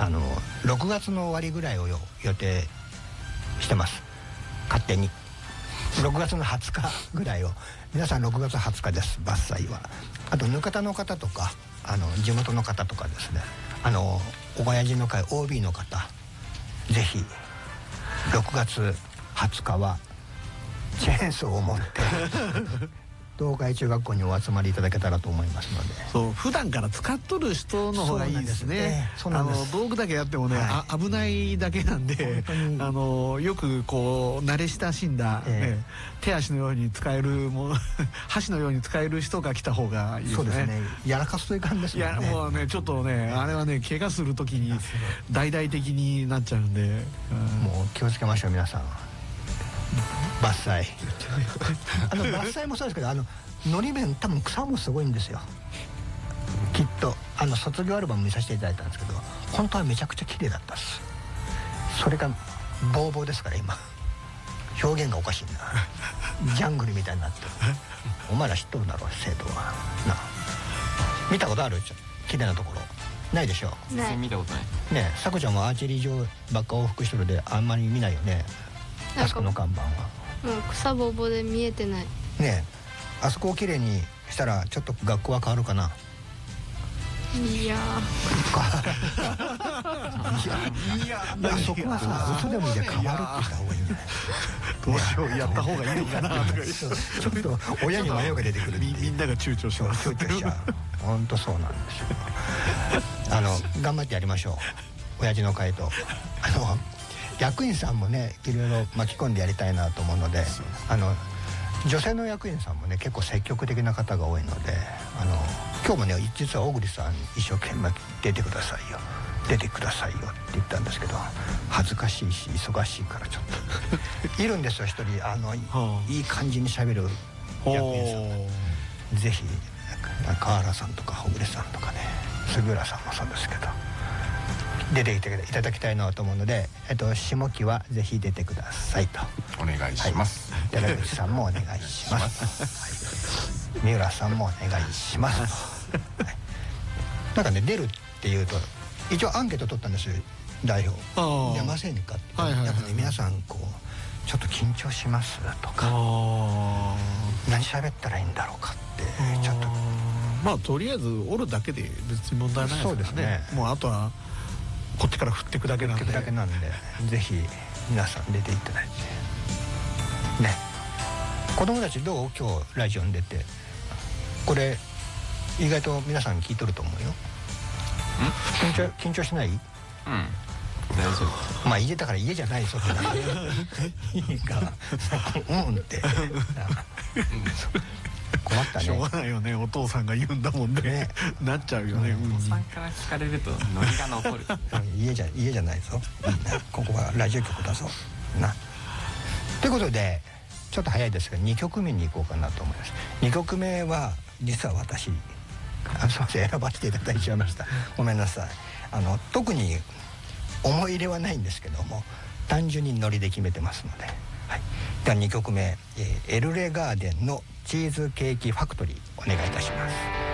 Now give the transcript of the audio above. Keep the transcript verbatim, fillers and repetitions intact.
あのろくがつの終わりぐらいを予定してます。勝手にろくがつのはつかぐらいを。皆さんろくがつはつかです、伐採は。あと額田の方とかあの地元の方とかですね、あの親父の会 オービー の方、ぜひろくがつはつかはチェーンソーを持って東海中学校にお集まりいただけたらと思いますので。 そう、普段から使っとる人の方がいいですね。あの道具だけやってもね、はい、あ危ないだけなんで、あのよくこう慣れ親しんだ、えーね、手足のように使えるもの箸のように使える人が来た方がいいですね。そうですね。やらかすといかんですもんね。いやもうねちょっとね、あれはね怪我する時に大々的になっちゃうんで、うん、 もう気をつけましょう皆さん。伐採あの伐採もそうですけど、あののり面多分草もすごいんですよ。きっとあの卒業アルバム見させていただいたんですけど、本当はめちゃくちゃ綺麗だったです。それがボーボーですから今表現がおかしいなジャングルみたいになってるお前ら知っとるだろう生徒はな。見たことある？綺麗なところないでしょ。 全然見たことないね。さこちゃんはアーチェリー場ばっか往復してるであんまり見ないよね。あそこの看板はもう草ぼうぼうで見えてないね。あそこをきれいにしたらちょっと学校は変わるかな。 いやいやいやそこはさ嘘でもいいで変わるって言った方がいいんじゃない。 どうしよう、やった方がいいのかなとかちょっと親に迷いが出てくる。 みんなが躊躇します。 躊躇しちゃう。本当そうなんですよ。あの頑張ってやりましょう。親父の会とあの役員さんもねいろいろ巻き込んでやりたいなと思うので、あの女性の役員さんもね結構積極的な方が多いので、あの今日もね実は小栗さん一生懸命出てくださいよ出てくださいよって言ったんですけど、恥ずかしいし忙しいからちょっといるんですよ一人、あのいい感じにしゃべる役員さん。ぜひ川原さんとか小栗さんとかね杉浦さんもそうですけど出てきていただきたいなと思うので、えっと、下期はぜひ出てくださいとお願いします。 はい、寺口さんもお願いします、はい、三浦さんもお願いします、はい、なんかね出るっていうと一応アンケート取ったんですよ代表。出ませんかって、はいはいはい、やっぱね皆さんこうちょっと緊張しますとか何喋ったらいいんだろうかってちょっとまあとりあえずおるだけで別に問題ないですからね。そうですね。もうあとはこっちから振っていくだけなんで、振っていくだけなんでぜひ皆さん出ていただいてね。子供たちどう？今日ラジオに出てこれ意外と皆さん聞いとると思うよ。緊張緊張しない？うん大丈夫。まあ家だから家じゃないそこだいいかうんって困ったね。 しょうがないよね、お父さんが言うんだもんねなっちゃうよね。 お父さんから聞かれるとノリが残る家じゃ家じゃないぞいいな、ここはラジオ局だぞな。ということでちょっと早いですがにきょくめに行こうかなと思います。にきょくめは実は私あすいません選ばせていただいちゃいました。ごめんなさい。あの特に思い入れはないんですけども単純にノリで決めてますので、はい、ではにきょくめ、えー、エルレガーデンのチーズケーキファクトリーお願いいたします。